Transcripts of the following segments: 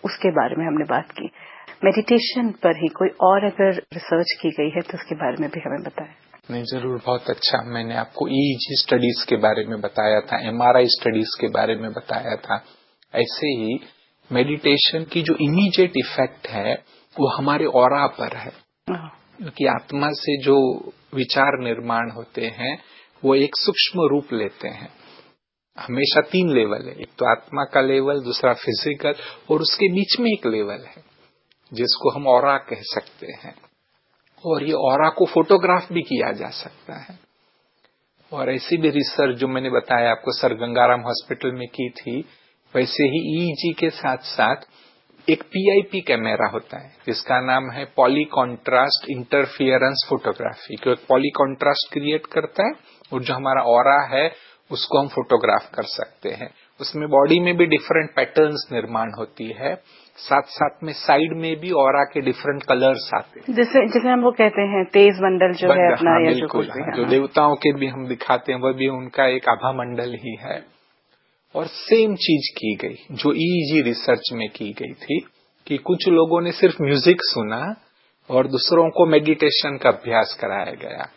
उसके बारे में हमने बात की। मेडिटेशन पर ही कोई और अगर रिसर्च की गई है तो उसके बारे में भी हमें बताएं। नहीं, जरूर, बहुत अच्छा। मैंने आपको EEG स्टडीज के बारे में बताया था, MRI स्टडीज के बारे में बताया था। ऐसे ही मेडिटेशन की जो इमीडिएट इफेक्ट है वो हमारे ऑरा पर है, क्योंकि आत्मा से जो विचार निर्माण होते हैं वो एक सूक्ष्म रूप लेते हैं। हमेशा 3 लेवल है, एक तो आत्मा का लेवल, दूसरा फिजिकल, और उसके बीच में एक लेवल है जिसको हम ऑरा कह सकते हैं। और ये ऑरा को फोटोग्राफ भी किया जा सकता है। और ऐसी भी रिसर्च जो मैंने बताया आपको सर गंगाराम हॉस्पिटल में की थी, वैसे ही EEG के साथ साथ एक PIP कैमरा होता है जिसका नाम है पॉली कॉन्ट्रास्ट इंटरफियरेंस फोटोग्राफी, जो एक पॉली कॉन्ट्रास्ट क्रिएट करता है और जो हमारा ऑरा है उसको हम फोटोग्राफ कर सकते हैं। उसमें बॉडी में भी डिफरेंट पैटर्न्स निर्माण होती है, साथ साथ में साइड में भी ऑरा के डिफरेंट कलर्स आते हैं, जैसे हम वो कहते हैं तेज मंडल जो है अपना, हाँ, या बिल्कुल, जो जो देवताओं के भी हम दिखाते हैं वह भी उनका एक आभा मंडल ही है। और सेम चीज की गई जो EEG रिसर्च में की गई थी कि कुछ लोगों ने सिर्फ म्यूजिक सुना और दूसरों को मेडिटेशन का अभ्यास कराया गया,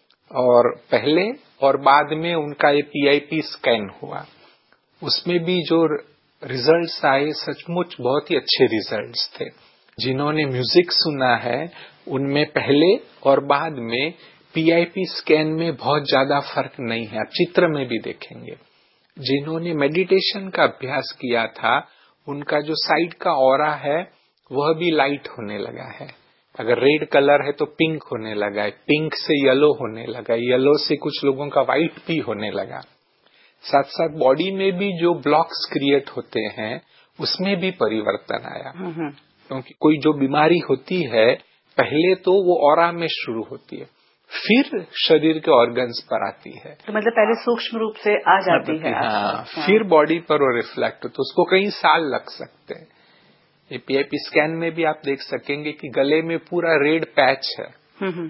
और पहले और बाद में उनका ये PIP स्कैन हुआ। उसमें भी जो रिजल्ट्स आए सचमुच बहुत ही अच्छे रिजल्ट्स थे। जिन्होंने म्यूजिक सुना है उनमें पहले और बाद में PIP स्कैन में बहुत ज्यादा फर्क नहीं है, आप चित्र में भी देखेंगे। जिन्होंने मेडिटेशन का अभ्यास किया था उनका जो साइड का ऑरा है वह भी लाइट होने लगा है। अगर रेड कलर है तो पिंक होने लगा है, पिंक से येलो होने लगा, येलो से कुछ लोगों का व्हाइट भी होने लगा। साथ साथ बॉडी में भी जो ब्लॉक्स क्रिएट होते हैं उसमें भी परिवर्तन आया, क्योंकि कोई जो बीमारी होती है पहले तो वो ऑरा में शुरू होती है, फिर शरीर के ऑर्गन्स पर आती है। तो मतलब पहले सूक्ष्म रूप से आ जाती है, हाँ, फिर बॉडी पर वो रिफ्लेक्ट होता है, उसको कई साल लग सकते हैं। ये PIP स्कैन में भी आप देख सकेंगे कि गले में पूरा रेड पैच है,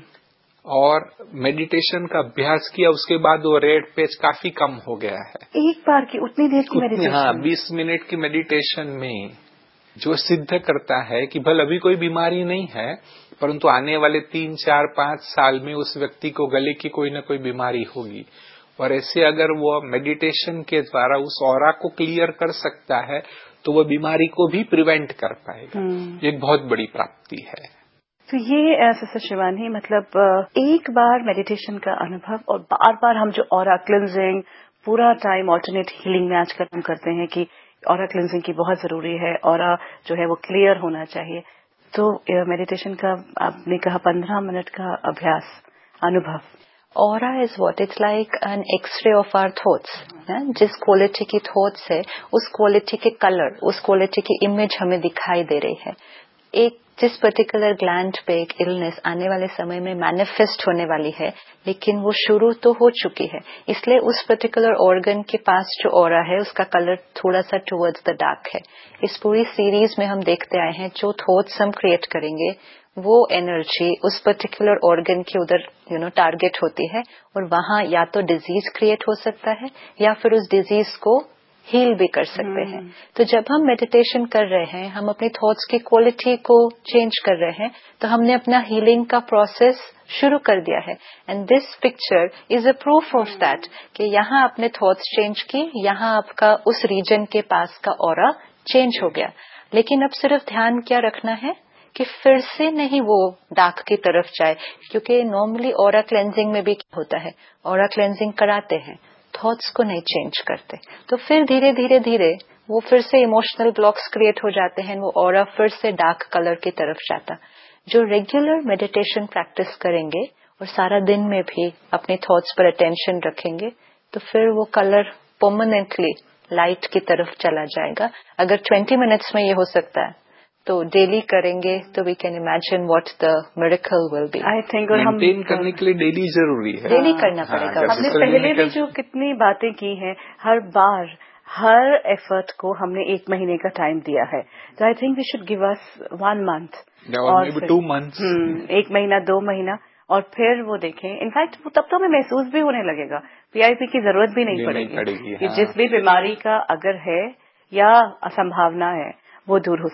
और मेडिटेशन का अभ्यास किया उसके बाद वो रेड पैच काफी कम हो गया है। एक बार की उतनी देर की मेडिटेशन? हाँ, 20 मिनट की मेडिटेशन में जो सिद्ध करता है कि भले अभी कोई बीमारी नहीं है, परंतु आने वाले 3, 4, 5 साल में उस व्यक्ति को गले की कोई न कोई बीमारी होगी। और ऐसे अगर वो मेडिटेशन के द्वारा उस ऑरा को क्लियर कर सकता है तो वह बीमारी को भी प्रिवेंट कर पाएगा। ये एक बहुत बड़ी प्राप्ति है। तो ये सिस्टर शिवानी, मतलब एक बार मेडिटेशन का अनुभव और बार बार हम जो ऑरा क्लिंजिंग पूरा टाइम ऑल्टरनेट हीलिंग में आजकल हम करते हैं कि ऑरा क्लिंजिंग की बहुत जरूरी है, ऑरा जो है वो क्लियर होना चाहिए। तो मेडिटेशन का आपने कहा 15 मिनट का अभ्यास अनुभव, Aura is what? It's like an X-ray of our thoughts. जिस क्वालिटी की थॉट्स है उस क्वालिटी के कलर, उस क्वालिटी की इमेज हमें दिखाई दे रही है। एक जिस पर्टिकुलर ग्लैंड पे एक इलनेस आने वाले समय में मैनिफेस्ट होने वाली है, लेकिन वो शुरू तो हो चुकी है, इसलिए उस पर्टिकुलर ऑर्गन के पास जो ऑरा है उसका कलर थोड़ा सा टुवर्ड्स द डार्क है। इस पूरी सीरीज में हम देखते आए हैं जो थॉट्स हम क्रिएट करेंगे वो एनर्जी उस पर्टिकुलर ऑर्गन के उधर टारगेट होती है, और वहां या तो डिजीज क्रिएट हो सकता है या फिर उस डिजीज को हील भी कर सकते हैं। तो जब हम मेडिटेशन कर रहे हैं, हम अपनी थॉट्स की क्वालिटी को चेंज कर रहे हैं, तो हमने अपना हीलिंग का प्रोसेस शुरू कर दिया है। And this picture is a proof of that कि यहाँ आपने थॉट्स चेंज की, यहाँ आपका उस रीजन के पास का ऑरा चेंज हो गया। लेकिन अब सिर्फ ध्यान क्या रखना है कि फिर से नहीं वो डार्क की तरफ जाए, क्योंकि नॉर्मली ऑरा क्लेंजिंग में भी क्या होता है, ऑरा क्लेंजिंग कराते हैं, थॉट्स को नहीं चेंज करते, तो फिर धीरे धीरे धीरे वो फिर से इमोशनल ब्लॉक्स क्रिएट हो जाते हैं, वो ऑरा फिर से डार्क कलर की तरफ जाता। जो रेगुलर मेडिटेशन प्रैक्टिस करेंगे और सारा दिन में भी अपने थॉट्स पर अटेंशन रखेंगे, तो फिर वो कलर परमानेंटली लाइट की तरफ चला जाएगा। अगर 20 मिनट्स में ये हो सकता है तो डेली करेंगे तो we can imagine what the miracle will be. I think maintain करने के लिए डेली जरूरी है, डेली करना पड़ेगा। हमने पहले भी जो कितनी बातें की हैं, हर बार हर एफर्ट को हमने 1 महीने का टाइम दिया है। तो I think we should give us 1 month और 2 मंथ्स, 1 महीना 2 महीना, और फिर वो देखें। इनफैक्ट तब तो हमें महसूस भी होने लगेगा, PIP की जरूरत भी नहीं पड़ेगी कि जिस भी बीमारी का अगर है या असंभावना है वो दूर हो